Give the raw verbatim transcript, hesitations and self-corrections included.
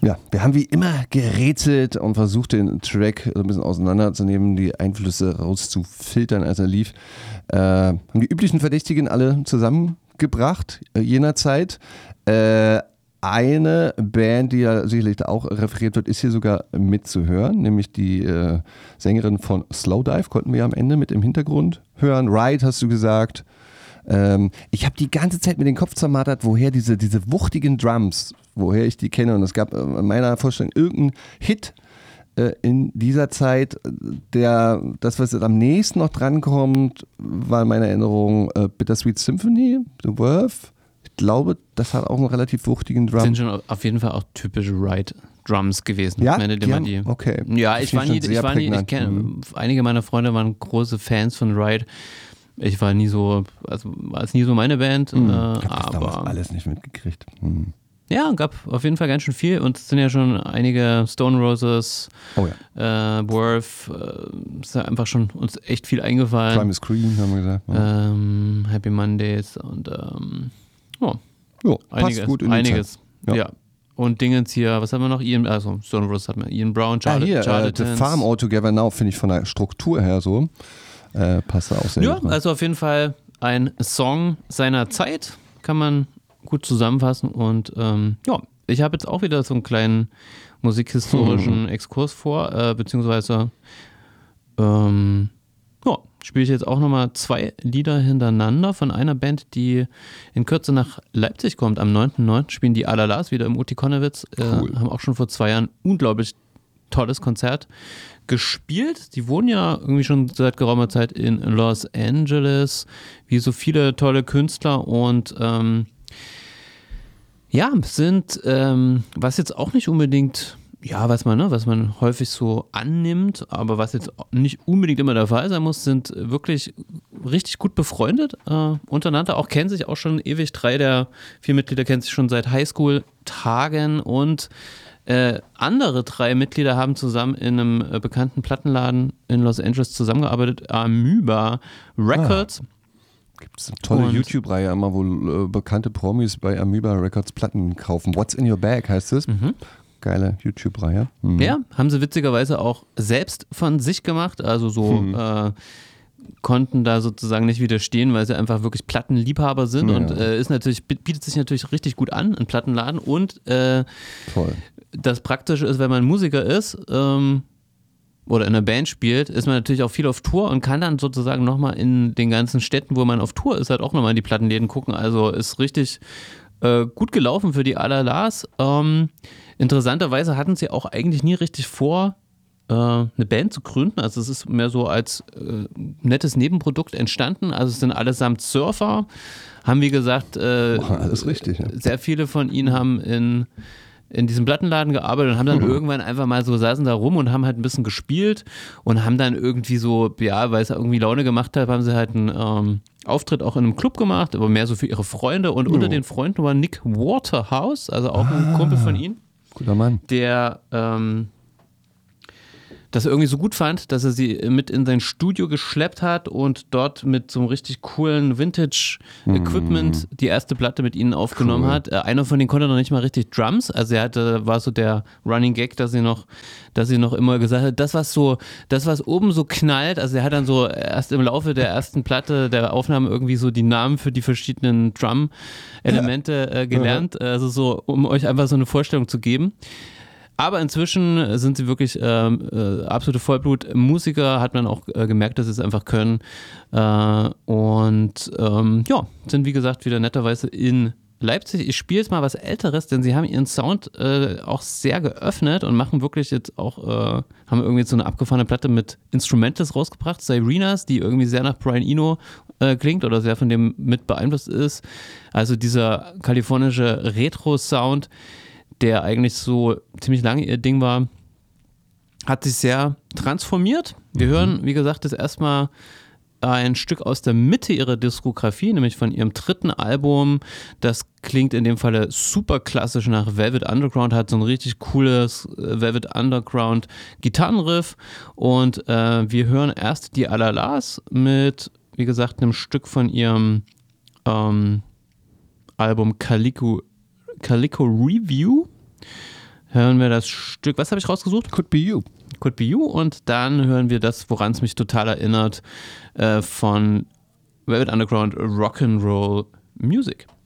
Ja, wir haben wie immer gerätselt und versucht, den Track ein bisschen auseinanderzunehmen, die Einflüsse rauszufiltern, als er lief. Äh, haben die üblichen Verdächtigen alle zusammengebracht, äh, jener Zeit. Äh, eine Band, die ja sicherlich auch referiert wird, ist hier sogar mitzuhören, nämlich die äh, Sängerin von Slowdive, konnten wir ja am Ende mit im Hintergrund hören. Ride hast du gesagt. Ähm, ich habe die ganze Zeit mit dem Kopf zermartert, woher diese, diese wuchtigen Drums, woher ich die kenne. Und es gab in meiner Vorstellung irgendeinen Hit äh, in dieser Zeit, der, das, was jetzt am nächsten noch drankommt, war in meiner Erinnerung äh, Bittersweet Symphony, The Worth. Ich glaube, das hat auch einen relativ wuchtigen Drum. Sind schon auf jeden Fall auch typische Ride-Drums gewesen. Ja, ich meine, die haben, die, okay. Ja, Das ich war nie, ich war nie, ich kenne, mhm. einige meiner Freunde waren große Fans von Ride. Ich war nie so, also war es nie so meine Band, Mhm. äh, ich habe das damals aber alles nicht mitgekriegt. Mhm. ja, gab auf jeden Fall ganz schön viel und es sind ja schon einige Stone Roses, Oh ja. äh, Worth, äh, ist ja einfach schon uns echt viel eingefallen. Crime is Green, haben wir gesagt. Ja. Ähm, Happy Mondays und ähm, oh, Jo, einiges, passt gut in die einiges. Zeit. Ja. Ja. Und Dingens hier, was haben wir noch? Ian, also Stone Roses hat man, Ian Brown, Ah, Charlotte, hier, äh, The Charlatans. Farm All Together Now finde ich von der Struktur her so. Äh, passt da auch sehr Ja, gut rein. also auf jeden Fall ein Song seiner Zeit, kann man gut zusammenfassen. Und ähm, ja, ich habe jetzt auch wieder so einen kleinen musikhistorischen Exkurs vor, äh, beziehungsweise ähm, ja, spiele ich jetzt auch nochmal zwei Lieder hintereinander von einer Band, die in Kürze nach Leipzig kommt. Am neunten neunten spielen die Alalas wieder im Uti Konnewitz. Äh, Cool. Haben auch schon vor zwei Jahren unglaublich tolles Konzert gespielt. Die wohnen ja irgendwie schon seit geraumer Zeit in Los Angeles, wie so viele tolle Künstler und ähm, ja, sind, ähm, was jetzt auch nicht unbedingt, ja, was man, ne, was man häufig so annimmt, aber was jetzt nicht unbedingt immer der Fall sein muss, sind wirklich richtig gut befreundet äh, untereinander, auch kennen sich auch schon ewig. Drei der vier Mitglieder kennen sich schon seit Highschool-Tagen und Äh, andere drei Mitglieder haben zusammen in einem äh, bekannten Plattenladen in Los Angeles zusammengearbeitet, Amoeba Records. Ah. Gibt es eine tolle Und- YouTube-Reihe immer, wo äh, bekannte Promis bei Amoeba Records Platten kaufen. What's in your bag heißt es. Mhm. Geile YouTube-Reihe. Mhm. Ja, haben sie witzigerweise auch selbst von sich gemacht, also so Mhm. äh, konnten da sozusagen nicht widerstehen, weil sie einfach wirklich Plattenliebhaber sind Ja. und äh, ist natürlich, bietet sich natürlich richtig gut an, ein Plattenladen und äh, Toll. das Praktische ist, wenn man Musiker ist ähm, oder in einer Band spielt, ist man natürlich auch viel auf Tour und kann dann sozusagen nochmal in den ganzen Städten, wo man auf Tour ist, halt auch nochmal in die Plattenläden gucken. Also ist richtig äh, gut gelaufen für die Alalas. Ähm, interessanterweise hatten sie auch eigentlich nie richtig vor, äh, eine Band zu gründen. Also es ist mehr so als äh, nettes Nebenprodukt entstanden. Also es sind allesamt Surfer, haben wie gesagt, äh, Machen alles richtig. Ja. sehr viele von ihnen haben in in diesem Plattenladen gearbeitet und haben dann Mhm. irgendwann einfach mal so, saßen da rum und haben halt ein bisschen gespielt und haben dann irgendwie so, ja, weil es irgendwie Laune gemacht hat, haben sie halt einen ähm, Auftritt auch in einem Club gemacht, aber mehr so für ihre Freunde und Jo. unter den Freunden war Nick Waterhouse, also auch ein Ah. Kumpel von ihnen, Guter Mann. der ähm, das irgendwie so gut fand, dass er sie mit in sein Studio geschleppt hat und dort mit so einem richtig coolen Vintage-Equipment die erste Platte mit ihnen aufgenommen Cool. hat. Äh, einer von denen konnte noch nicht mal richtig Drums, also er hatte, war so der Running Gag, dass sie noch, dass sie noch immer gesagt hat, das was so, das was oben so knallt, also er hat dann so erst im Laufe der ersten Platte der Aufnahme irgendwie so die Namen für die verschiedenen Drum-Elemente äh, gelernt, also so, um euch einfach so eine Vorstellung zu geben. Aber inzwischen sind sie wirklich ähm, äh, absolute Vollblut-Musiker, hat man auch äh, gemerkt, dass sie es einfach können. Äh, und ähm, ja, sind wie gesagt wieder netterweise in Leipzig. Ich spiele jetzt mal was Älteres, denn sie haben ihren Sound äh, auch sehr geöffnet und machen wirklich jetzt auch, äh, haben irgendwie so eine abgefahrene Platte mit Instrumentals rausgebracht, Sirenas, die irgendwie sehr nach Brian Eno äh, klingt oder sehr von dem mit beeinflusst ist. Also dieser kalifornische Retro-Sound, der eigentlich so ziemlich lange ihr Ding war, hat sich sehr transformiert. Wir Mhm. hören, wie gesagt, das erstmal ein Stück aus der Mitte ihrer Diskografie, nämlich von ihrem dritten Album. Das klingt in dem Falle super klassisch nach Velvet Underground, hat so ein richtig cooles äh, Velvet Underground Gitarrenriff. Und äh, wir hören erst die Alalas mit, wie gesagt, einem Stück von ihrem ähm, Album Calico Calico Review. hören wir das Stück, was habe ich rausgesucht? Could Be You. Could Be You und dann hören wir das, woran es mich total erinnert, äh, von Velvet Underground, Rock'n'Roll Music.